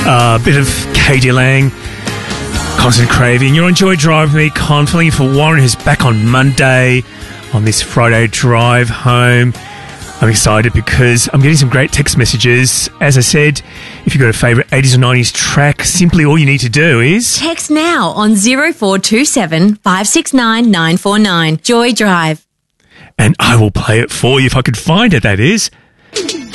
A bit of Katie Lang, Constant Craving. You're on Joy Drive with me, Con, filling in for Warren, who's back on Monday on this Friday drive home. I'm excited because I'm getting some great text messages. As I said, if you've got a favourite 80s or 90s track, simply all you need to do is... text now on 0427 569 949. Joy Drive. And I will play it for you if I could find it, that is.